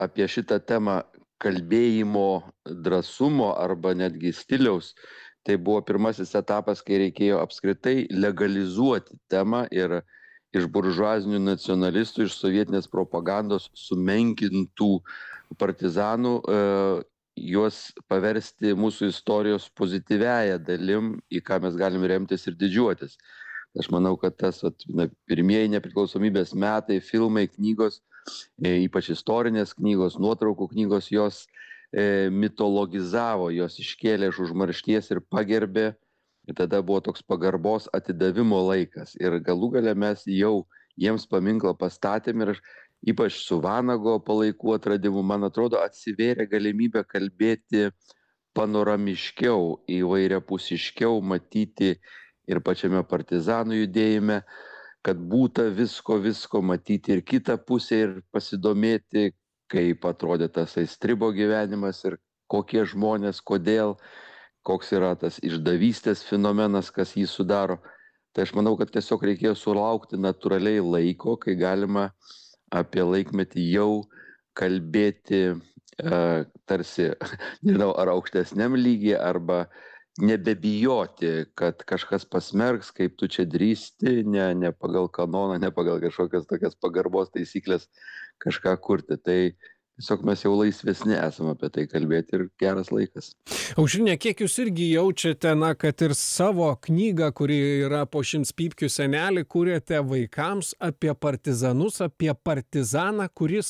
apie šitą temą kalbėjimo drąsumo arba netgi stiliaus, tai buvo pirmasis etapas, kai reikėjo apskritai legalizuoti temą ir iš buržuazinių nacionalistų, iš sovietinės propagandos sumenkintų partizanų juos paversti mūsų istorijos pozityviąją dalim, į ką mes galim remtis ir didžiuotis. Aš manau, kad pirmieji nepriklausomybės metai, filmai, knygos, ypač istorinės knygos, nuotraukų knygos, jos mitologizavo, jos iškėlė iš užmaršties ir pagerbė. Ir tada buvo toks pagarbos atidavimo laikas. Ir galų gale mes jau jiems paminklą pastatėm ir ypač su Vanago palaikų atradimu, man atrodo, atsivėrė galimybę kalbėti panoramiškiau, įvairiapusiškiau, matyti ir pačiame partizanų judėjime, kad būta visko matyti ir kitą pusę ir pasidomėti, kaip atrodė tas Aistribo gyvenimas ir kokie žmonės, kodėl, koks yra tas išdavystės fenomenas, kas jį sudaro. Tai aš manau, kad tiesiog reikėjo sulaukti natūraliai laiko, kai galima apie laikmetį jau kalbėti tarsi, nežinau, ar aukštesniam lygiai, arba nebebijoti, kad kažkas pasmerks, kaip tu čia drįsti, ne pagal kanoną, ne pagal kažkokias tokias pagarbos taisyklės kažką kurti. Tai tiesiog mes jau laisvesni esame apie tai kalbėti ir geras laikas. Aušrinė, kiek jūs irgi jaučiate, kad ir savo knygą, kuri yra po 100 pypkių senelį, kūrėte vaikams apie partizanus, apie partizaną, kuris,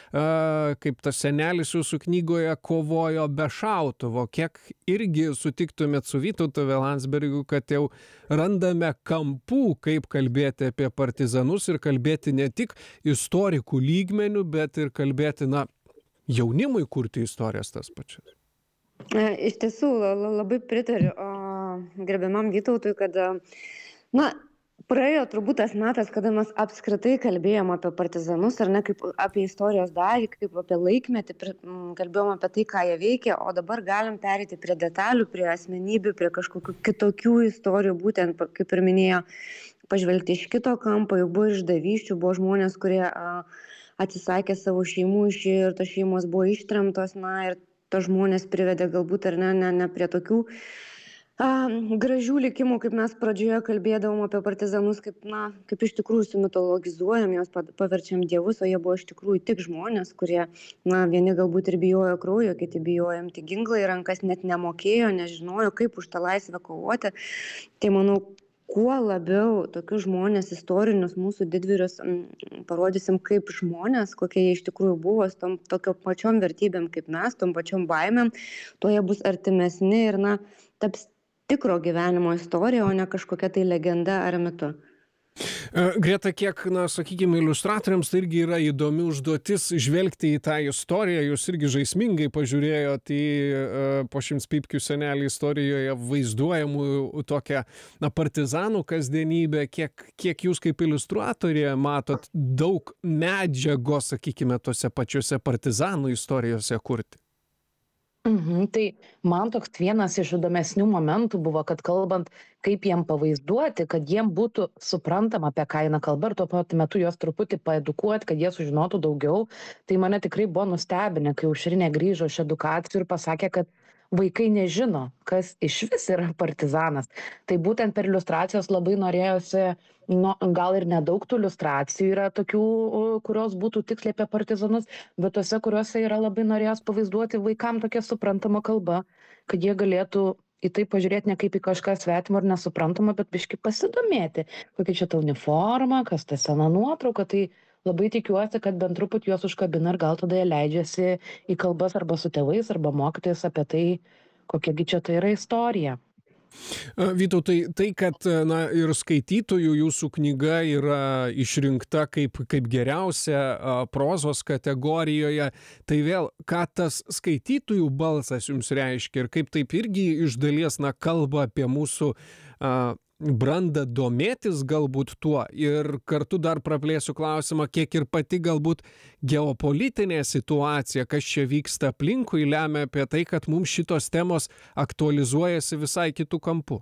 kaip tas senelis jūsų knygoje, kovojo be šautuvo. Kiek irgi sutiktumėt su Vytautu V. Landsbergiu, kad jau randame kampų, kaip kalbėti apie partizanus ir kalbėti ne tik istorikų lygmenių, bet ir kalbėti, jaunimui kurti istorijas tas pačias. Iš tiesų, labai pritariu gerbiamam Vytautui, kad, praėjo turbūt tas metas, kada mes apskritai kalbėjom apie partizanus, ar ne, kaip apie istorijos dalį, kaip apie laikmetį, kalbėjom apie tai, ką jie veikia, o dabar galim pereiti prie detalių, prie asmenybių, prie kažkokių kitokių istorijų, būtent, kaip ir minėjo, pažvelgti iš kito kampo, juk buvo išdavysčių, buvo žmonės, kurie atsisakė savo šeimų, išėjo ir tos šeimos buvo ištremtos, ir tos žmonės privedė galbūt ar ne prie tokių gražių likimų, kaip mes pradžioje kalbėdavom apie partizanus, kaip iš tikrųjų sumitologizuojam, juos paverčiam dievus, o jie buvo iš tikrųjų tik žmonės, kurie, vieni galbūt ir bijojo kraujo, kiti bijojo imti ginklą į rankas, net nemokėjo, nežinojo, kaip už tą laisvę kovoti. Tai manau, kuo labiau tokius žmonės, istorinius mūsų didvyrius parodysim kaip žmonės, kokie jie iš tikrųjų buvo, su tom tokio pačiom vertybėm kaip mes, tom pačiom baimėm, tuo jie bus artimesni ir taps tikro gyvenimo istorija, o ne kažkokia tai legenda ar mitu. Greta, kiek, sakykime, iliustratoriams tai irgi yra įdomi užduotis žvelgti į tą istoriją. Jūs irgi žaismingai pažiūrėjote į po 100 pypkių senelį istorijoje vaizduojamų tokią partizanų kasdienybę. Kiek jūs kaip iliustratorė matot daug medžiagos, sakykime, tose pačiose partizanų istorijose kurti? Tai man toks vienas iš įdomesnių momentų buvo, kad kalbant, kaip jiem pavaizduoti, kad jiem būtų suprantama, apie ką eina kalba ir tuo pat metu juos truputį paedukuoti, kad jie sužinotų daugiau. Tai mane tikrai buvo nustebinę, kai Aušrinė grįžo iš edukacijų ir pasakė, kad vaikai nežino, kas iš vis yra partizanas. Tai būtent per iliustracijos labai norėjosi, gal ir nedaug tų iliustracijų yra tokių, kurios būtų tiksliai apie partizanus, bet tose, kuriuose yra labai norėjos pavaizduoti vaikam tokia suprantama kalba, kad jie galėtų į tai pažiūrėti ne kaip į kažką svetimo ir nesuprantama, bet biškį pasidomėti, kokia čia ta uniforma, kas ta sena nuotrauka. Tai labai tikiuosi, kad bent truputį juos užkabina ir gal tada jie leidžiasi į kalbas arba su tėvais, arba mokytojais apie tai, kokiagi čia tai yra istorija. Vytautai, tai, kad ir skaitytojų jūsų knyga yra išrinkta kaip geriausia prozos kategorijoje, tai vėl, ką tas skaitytojų balsas jums reiškia ir kaip taip irgi iš dalies kalba apie mūsų brandą domėtis galbūt tuo, ir kartu dar praplėsiu klausimą, kiek ir pati galbūt geopolitinė situacija, kas čia vyksta aplinkui, lemia apie tai, kad mums šitos temos aktualizuojasi visai kitų kampų.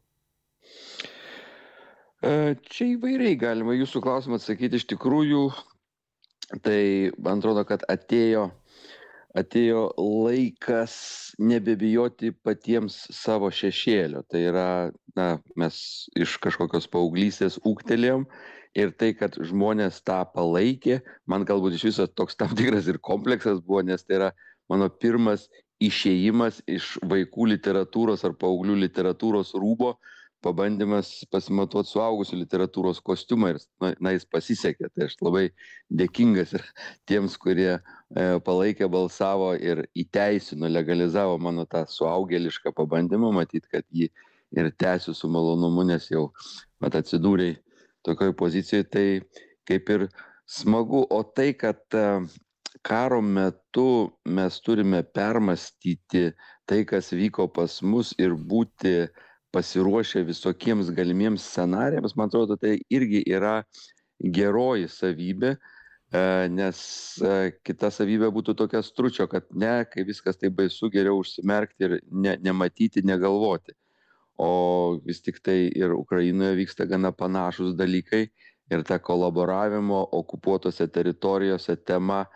Čia įvairiai galima jūsų klausimą atsakyti. Iš tikrųjų, tai man atrodo, kad atėjo atėjo laikas nebebijoti patiems savo šešėlio. Tai yra, mes iš kažkokios paauglystės ūgtelėjom ir tai, kad žmonės tą palaikė, man galbūt iš viso toks tam tikras ir kompleksas buvo, nes tai yra mano pirmas išėjimas iš vaikų literatūros ar paauglių literatūros rūbo, pabandymas pasimatuoti suaugusių literatūros kostiumą ir jis pasisekė. Tai aš labai dėkingas ir tiems, kurie palaikė, balsavo ir įteisino, legalizavo mano tą suaugėlišką pabandymą, matyti, kad jį ir tęsiu su malonumu, nes jau atsidūrei tokioje pozicijoje, tai kaip ir smagu. O tai, kad karo metu mes turime permastyti tai, kas vyko pas mus ir būti pasiruošę visokiems galimiems scenarijams, man atrodo, tai irgi yra geroji savybė, nes kita savybė būtų tokia stručio, kad ne, kai viskas taip baisu, geriau užsimerkti ir nematyti, negalvoti. O vis tik tai ir Ukrainoje vyksta gana panašus dalykai ir ta kolaboravimo okupuotose teritorijose tema,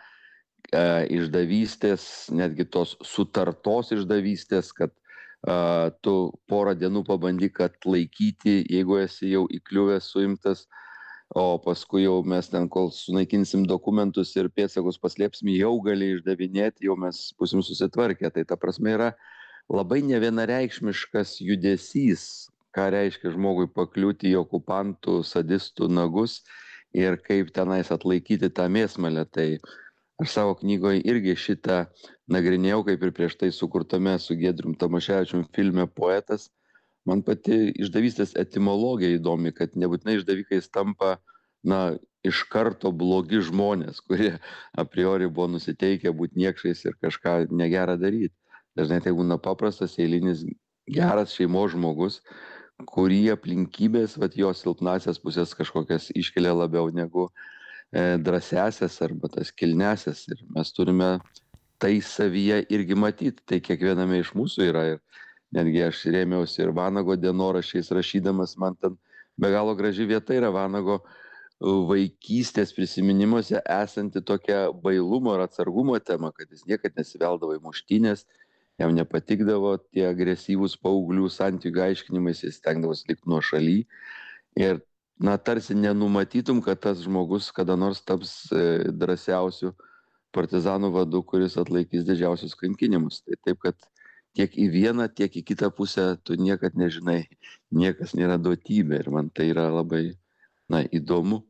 išdavystės, netgi tos sutartos išdavystės, kad tu porą dienų pabandyk atlaikyti, jeigu esi jau įkliuvęs, suimtas, o paskui jau mes ten, kol sunaikinsim dokumentus ir pėdsakus paslėpsim, jau gali išdavinėti, jau mes būsim susitvarkę. Tai ta prasme yra labai nevienareikšmiškas judesys, ką reiškia žmogui pakliūti į okupantų, sadistų nagus ir kaip tenais atlaikyti tą mėsmalę. Tai aš savo knygoje irgi šitą nagrinėjau, kaip ir prieš tai sukurtame su Giedrium Tamoševičium filme Poetas. Man pati išdavystės etimologija įdomi, kad nebūtinai išdavikais tampa, iš karto blogi žmonės, kurie a priori buvo nusiteikę būti niekšais ir kažką negerą daryti. Dažnai tai būna paprastas, eilinis, geras šeimos žmogus, kurį aplinkybės, jo silpnasias pusės kažkokias iškelia labiau negu drąsiasias arba tas kilnesias. Ir mes turime tai savyje irgi matyti. Tai kiekviename iš mūsų yra. Ir netgi aš rėmiausi ir Vanago dienoraščiais rašydamas, man ten be galo graži vieta yra Vanago vaikystės prisiminimuose esanti tokia bailumo ir atsargumo tema, kad jis niekad nesiveldavo į muštynės, jam nepatikdavo tie agresyvūs paauglių santykių aiškinimais, jis stengdavosi likti nuošaly. Ir tarsi nenumatytum, kad tas žmogus kada nors taps drąsiausių partizanų vadu, kuris atlaikys didžiausius kankinimus. Tai taip, kad tiek į vieną, tiek į kitą pusę tu niekad nežinai, niekas nėra duotybė ir man tai yra labai įdomu.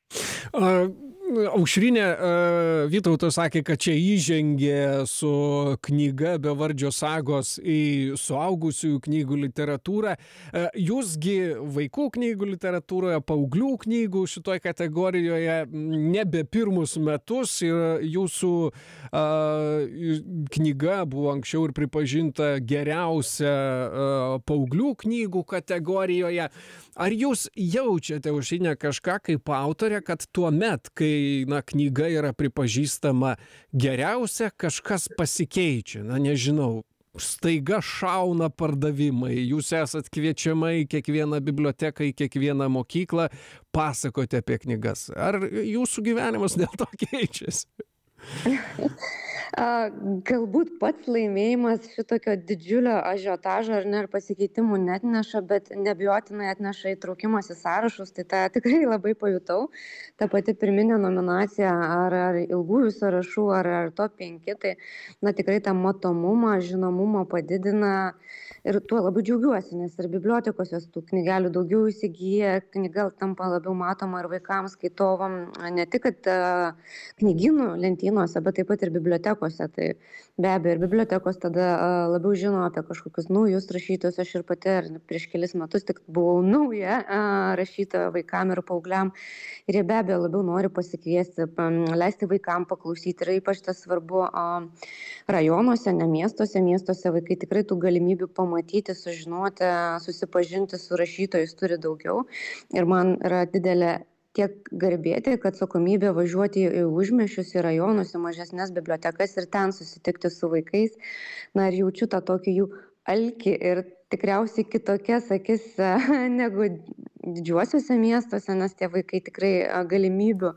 Aušrinė, Vytautas sakė, kad čia įžengė su knyga Bevardžio sagos į suaugusiųjų knygų literatūrą. Jūsgi vaikų knygų literatūroje, paauglių knygų šitoj kategorijoje nebe pirmus metus ir jūsų knyga buvo anksčiau ir pripažinta geriausia paauglių knygų kategorijoje. Ar jūs jaučiate, Aušrinė, kažką kaip autorė, kad tuomet, kai knyga yra pripažįstama geriausia, kažkas pasikeičia? Nežinau, staiga šauna pardavimai, jūs esat kviečiama į kiekvieną biblioteką, į kiekvieną mokyklą pasakoti apie knygas. Ar jūsų gyvenimas dėl to keičiasi? Galbūt pats laimėjimas šitokio didžiulio ažiotažo ir pasikeitimų neatneša, bet neabejotinai atneša įtraukimas į sąrašus, tai tą tikrai labai pajutau. Ta pati pirminė nominacija ar ilgųjų sąrašų, ar top 5, tai tikrai tą matomumą, žinomumą padidina ir tuo labai džiaugiuosi, nes ir bibliotekos jos tų knygelių daugiau įsigyja, knyga tampa labiau matoma ir vaikams, skaitovam, ne tik kad knygynų lentynuose, bet taip pat ir bibliotekose. Tai be abejo, ir bibliotekos tada labiau žino apie kažkokius naujus rašytojus. Aš ir pati prieš kelis metus tik buvau nauja rašytoja vaikam ir paaugliam. Ir jie be abejo labiau nori pasikviesti, leisti vaikam paklausyti. Ir ypač tas svarbu rajonuose, ne miestuose. Miestuose vaikai tikrai tų galimybių pamatyti, sužinoti, susipažinti su rašytojais turi daugiau. Ir man yra didelė tiek garbė, tiek atsakomybė važiuoti į užmiesčius, į rajonus, į mažesnes bibliotekas ir ten susitikti su vaikais. Ir jaučiu tą tokį jų alkį ir tikriausiai kitokias akis negu didžiuosiuose miestuose, nes tie vaikai tikrai galimybių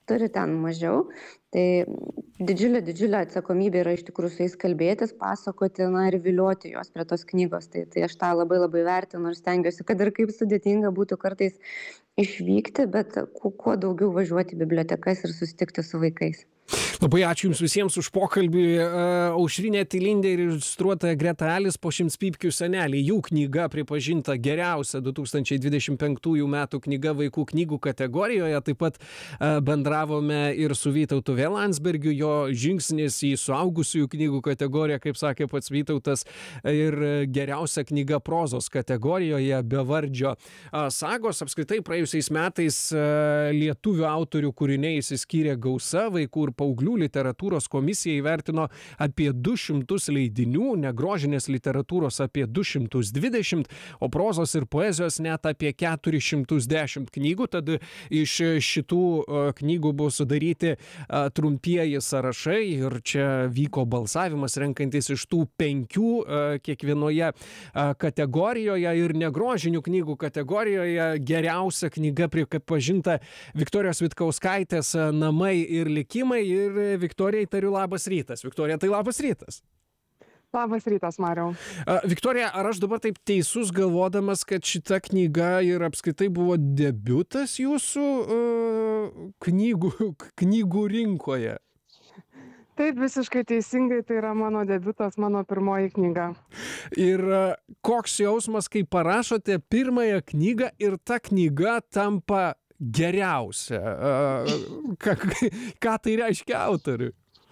turi ten mažiau. Tai didžiulė atsakomybė yra iš tikrųjų su jais kalbėtis, pasakoti, ir vilioti juos prie tos knygos. Tai aš tą labai labai vertinu ir stengiuosi, kad ir kaip sudėtinga būtų kartais išvykti, bet kuo daugiau važiuoti į bibliotekas ir susitikti su vaikais. Labai ačiū Jums visiems už pokalbį. Aušrinė Tilindė ir iliustruotoja Greta Alis po 100 pypkių seneliai. Jų knyga pripažinta geriausia 2025 metų knyga vaikų knygų kategorijoje. Taip pat bendravome ir su Vytautu V. Landsbergiu, jo žingsnis į suaugusiųjų knygų kategoriją, kaip sakė pats Vytautas, ir geriausia knyga prozos kategorijoje Bevardžio sagos. Apskritai praėjusiais metais lietuvių autorių kūriniai išsiskyrė gausa. Vaikų ir paauglių literatūros komisija įvertino apie 200 leidinių, negrožinės literatūros apie 220, o prozos ir poezijos net apie 410 knygų. Tad iš šitų knygų buvo sudaryti trumpieji sąrašai ir čia vyko balsavimas renkantis iš tų 5 kiekvienoje kategorijoje, ir negrožinių knygų kategorijoje geriausia knyga pripažinta Viktorijos Vitkauskaitės Namai ir likimai. Ir Viktorijai tariu labas rytas. Viktorija, tai labas rytas. Labas rytas, Mariau. Viktorija, ar aš dabar taip teisus galvodamas, kad šita knyga ir apskritai buvo debiutas jūsų knygų rinkoje? Taip, visiškai teisingai, tai yra mano debiutas, mano pirmoji knyga. Ir koks jausmas, kai parašote pirmąją knygą ir ta knyga tampa geriausia? Ką tai reiškia autoriui?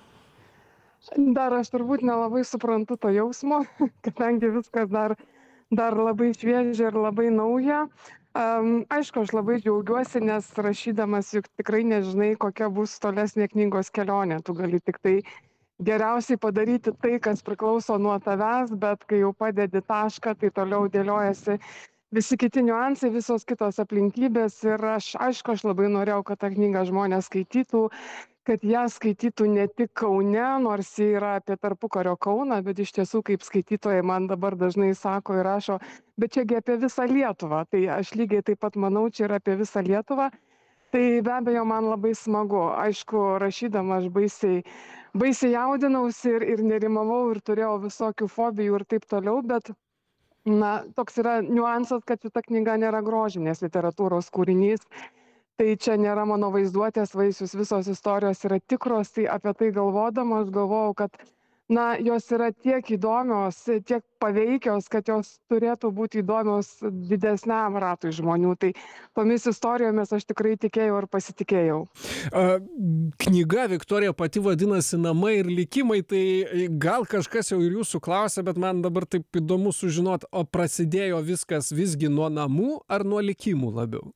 Dar aš turbūt nelabai suprantu to jausmo, kadangi viskas dar labai šviežia ir labai nauja. Aišku, aš labai džiaugiuosi, nes rašydamas juk tikrai nežinai, kokia bus tolesnė knygos kelionė. Tu gali tik tai geriausiai padaryti tai, kas priklauso nuo tavęs, bet kai jau padedi tašką, tai toliau dėliojasi visi kiti niuansai, visos kitos aplinkybės. Ir aš labai norėjau, kad tą knygą žmonės skaitytų, kad ją skaitytų ne tik Kaune, nors ji yra apie tarpukario Kauną, bet iš tiesų, kaip skaitytojai man dabar dažnai sako ir rašo, bet čiagi apie visą Lietuvą. Tai aš lygiai taip pat manau, čia yra apie visą Lietuvą. Tai be abejo man labai smagu. Aišku, rašydama aš baisiai jaudinausi ir nerimavau ir turėjau visokių fobijų ir taip toliau, bet toks yra niuansas, kad šita knyga nėra grožinės literatūros kūrinys. Tai čia nėra mano vaizduotės vaisius, visos istorijos yra tikros, tai apie tai galvodama aš galvojau, kad jos yra tiek įdomios, tiek paveikios, kad jos turėtų būti įdomios didesniam ratui žmonių. Tai tomis istorijomis aš tikrai tikėjau ir pasitikėjau. Knyga, Viktorija, pati vadinasi Namai ir likimai, tai gal kažkas jau ir jūsų klausia, bet man dabar taip įdomu sužinot, o prasidėjo viskas visgi nuo namų ar nuo likimų labiau?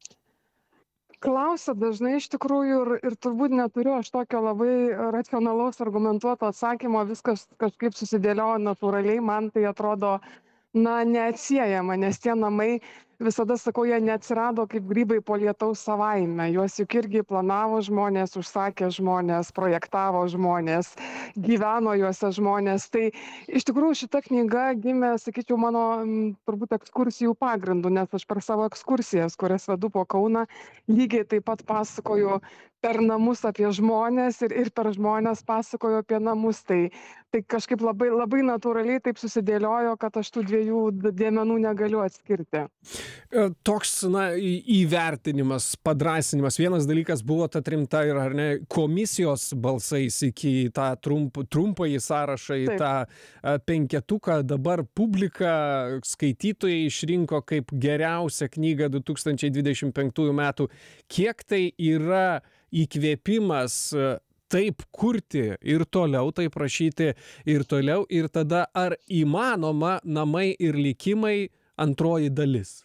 Klausia dažnai iš tikrųjų ir turbūt neturiu aš tokio labai racionalaus, argumentuoto atsakymo, viskas kažkaip susidėliojo natūraliai, man tai atrodo neatsiejama, nes tie namai, visada sakau, jie neatsirado kaip grybai po lietaus savaime, juos juk irgi planavo žmonės, užsakė žmonės, projektavo žmonės, gyveno juose žmonės. Tai iš tikrųjų šita knyga gimė, sakyčiau, mano turbūt ekskursijų pagrindų, nes aš per savo ekskursijas, kurias vedu po Kauną, lygiai taip pat pasakoju per namus apie žmonės ir per žmonės pasakoju apie namus. Tai kažkaip labai, labai natūraliai taip susidėliojo, kad aš tų dviejų dėmenų negaliu atskirti. Toks įvertinimas, padrąsinimas. Vienas dalykas buvo ta rimta ir ar ne komisijos balsais iki tą trumpąjį sąrašą, į tą penketuką. Dabar publika, skaitytojai išrinko kaip geriausią knygą 2025 metų. Kiek tai yra įkvėpimas taip kurti ir toliau, taip rašyti ir toliau, ir tada ar įmanoma Namai ir likimai antroji dalis?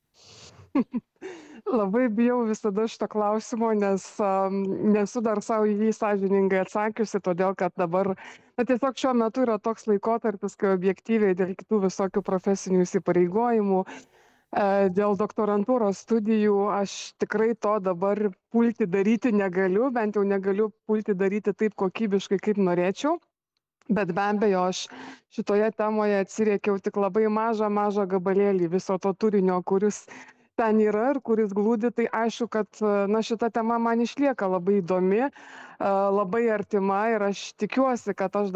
Labai bijau visada šito klausimo, nes nesu dar savo jį sąžiningai atsakiusi, todėl kad dabar tiesiog šiuo metu yra toks laikotarpis, kai objektyviai dėl kitų visokių profesinių įsipareigojimų, dėl doktorantūros studijų aš tikrai to dabar pulti daryti negaliu, bent jau negaliu pulti daryti taip kokybiškai, kaip norėčiau. Bet be abejo, aš šitoje temoje atsiriekiau tik labai mažą gabalėlį viso to turinio, kuris ten yra ir kur jis glūdi, tai aišku, kad na, šita tema man išlieka labai įdomi, labai artima ir aš tikiuosi, kad aš